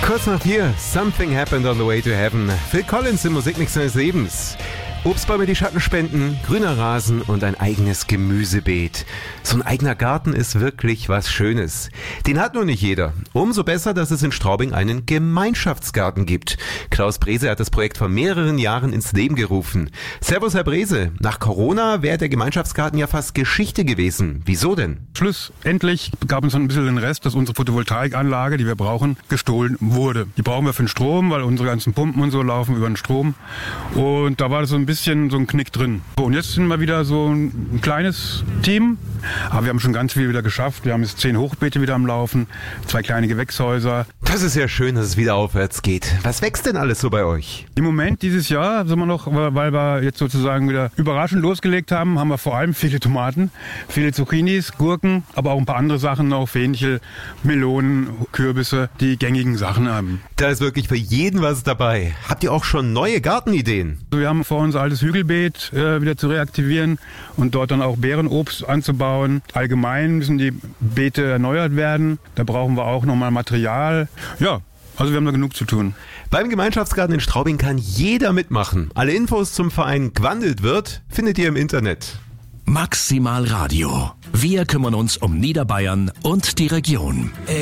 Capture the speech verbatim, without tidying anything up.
Kurz nach vier, Something Happened on the Way to Heaven. Phil Collins im Musikmix seines Lebens. Obstbäume, die Schatten spenden, grüner Rasen und ein eigenes Gemüsebeet. So ein eigener Garten ist wirklich was Schönes. Den hat nur nicht jeder. Umso besser, dass es in Straubing einen Gemeinschaftsgarten gibt. Klaus Brese hat das Projekt vor mehreren Jahren ins Leben gerufen. Servus, Herr Brese. Nach Corona wäre der Gemeinschaftsgarten ja fast Geschichte gewesen. Wieso denn? Schlussendlich gab uns noch ein bisschen den Rest, dass unsere Photovoltaikanlage, die wir brauchen, gestohlen wurde. Die brauchen wir für den Strom, weil unsere ganzen Pumpen und so laufen über den Strom. Und da war das so ein bisschen bisschen so ein Knick drin. Und jetzt sind wir wieder so ein kleines Team, aber wir haben schon ganz viel wieder geschafft. Wir haben jetzt zehn Hochbeete wieder am Laufen, zwei kleine Gewächshäuser. Das ist ja schön, dass es wieder aufwärts geht. Was wächst denn alles so bei euch? Im Moment dieses Jahr sind wir noch, weil wir jetzt sozusagen wieder überraschend losgelegt haben, haben wir vor allem viele Tomaten, viele Zucchinis, Gurken, aber auch ein paar andere Sachen noch, Fenchel, Melonen, Kürbisse, die gängigen Sachen haben. Da ist wirklich für jeden was dabei. Habt ihr auch schon neue Gartenideen? Wir haben vor, unser altes Hügelbeet äh, wieder zu reaktivieren und dort dann auch Beerenobst anzubauen. Allgemein müssen die Beete erneuert werden. Da brauchen wir auch nochmal Material. Ja, also wir haben da genug zu tun. Beim Gemeinschaftsgarten in Straubing kann jeder mitmachen. Alle Infos zum Verein Gwandelt wird findet ihr im Internet. Maximal Radio. Wir kümmern uns um Niederbayern und die Region.